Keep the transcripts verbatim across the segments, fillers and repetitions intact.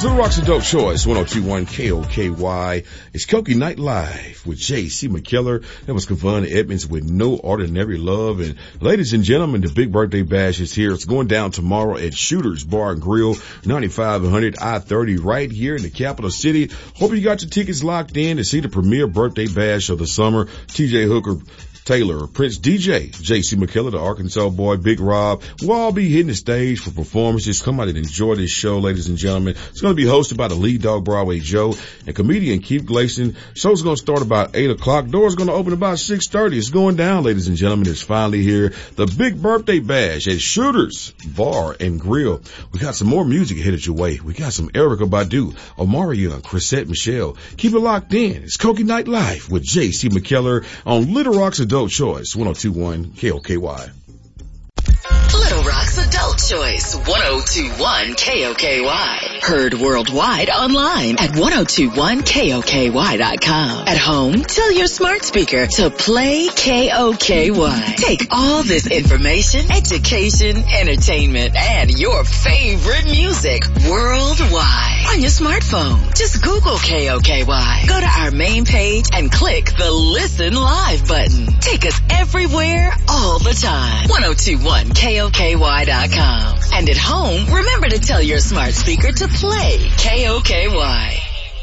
It's Little Rock's Adult Choice, one oh two point one K O K Y. It's Koki Night Live with J C McKellar. That was Kavon Edmonds with No Ordinary Love. And ladies and gentlemen, the big birthday bash is here. It's going down tomorrow at Shooters Bar and Grill, ninety-five hundred I thirty, right here in the capital city. Hope you got your tickets locked in to see the premier birthday bash of the summer. T J Hooker Taylor, Prince D J, J C McKellar, the Arkansas boy, Big Rob. We'll all be hitting the stage for performances. Come out and enjoy this show, ladies and gentlemen. It's going to be hosted by the lead dog, Broadway Joe, and comedian Keith Gleason. Show's going to start about eight o'clock. Doors going to open about six thirty. It's going down, ladies and gentlemen. It's finally here. The big birthday bash at Shooters Bar and Grill. We got some more music headed your way. We got some Erykah Badu, Omari Young, Chrisette Michelle. Keep it locked in. It's Koki Night Live with J C McKellar on Little Rock's Adult Choice, one oh two point one K O K Y. Little Rock's Adult Choice, one oh two point one K O K Y. Heard worldwide online at ten twenty-one K O K Y dot com. At home, tell your smart speaker to play K O K Y. Take all this information, education, entertainment, and your favorite music worldwide on your smartphone. Just Google K O K Y. Go to our main page and click the Listen Live button. Take us everywhere, all the time. ten twenty-one K O K Y dot com. And at home, remember to tell your smart speaker to play K O K Y.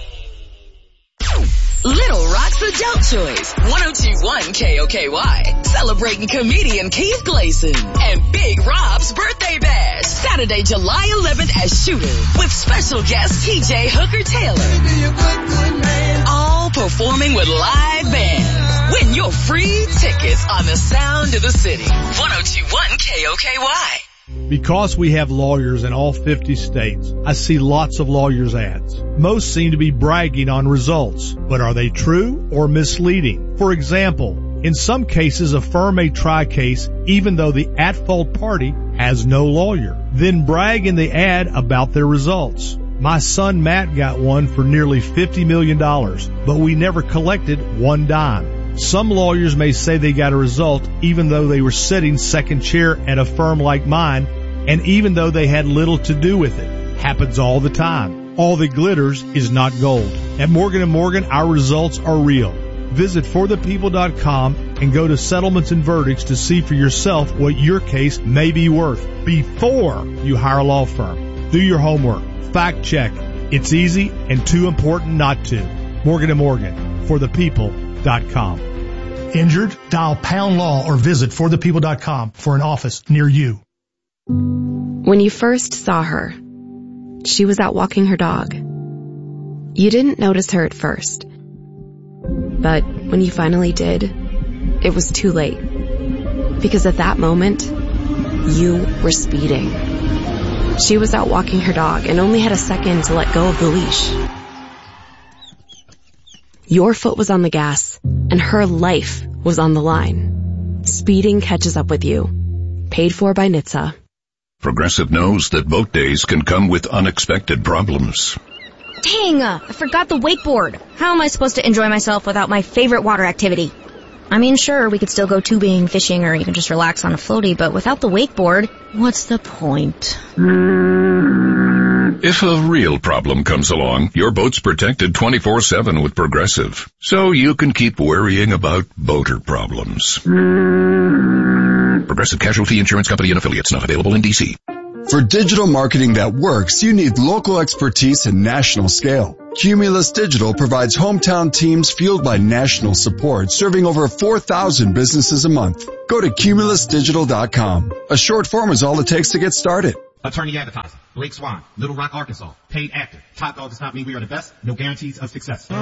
Little Rock's Adult Choice, ten twenty-one K O K Y. Celebrating comedian Keith Gleason and Big Rob's birthday bash. Saturday, July eleventh at Shooter with special guest T J Hooker Taylor. All performing with live bands. Win your free tickets on the Sound of the City. ten twenty-one K O K Y. Because we have lawyers in all fifty states, I see lots of lawyers' ads. Most seem to be bragging on results, but are they true or misleading? For example, in some cases a firm may try a case even though the at-fault party has no lawyer, then brag in the ad about their results. My son Matt got one for nearly fifty million dollars, but we never collected one dime. Some lawyers may say they got a result even though they were sitting second chair at a firm like mine, and even though they had little to do with it. Happens all the time. All that glitters is not gold. At Morgan and Morgan, our results are real. Visit for the people dot com and go to Settlements and Verdicts to see for yourself what your case may be worth before you hire a law firm. Do your homework. Fact check. It's easy and too important not to. Morgan and Morgan, for the people dot com. Injured? Dial pound law or visit for the people dot com for an office near you. When you first saw her, she was out walking her dog. You didn't notice her at first, but when you finally did, it was too late. Because at that moment, you were speeding. She was out walking her dog and only had a second to let go of the leash. Your foot was on the gas, and her life was on the line. Speeding catches up with you. Paid for by N H T S A. Progressive knows that boat days can come with unexpected problems. Dang, uh, I forgot the wakeboard. How am I supposed to enjoy myself without my favorite water activity? I mean, sure, we could still go tubing, fishing, or even just relax on a floaty, but without the wakeboard, what's the point? If a real problem comes along, your boat's protected twenty-four seven with Progressive, so you can keep worrying about boater problems. Progressive Casualty Insurance Company and Affiliates, not available in D C. For digital marketing that works, you need local expertise and national scale. Cumulus Digital provides hometown teams fueled by national support, serving over four thousand businesses a month. Go to cumulus digital dot com. A short form is all it takes to get started. Attorney advertising. Blake Swan, Little Rock, Arkansas. Paid actor. Top dog does not mean we are the best. No guarantees of success.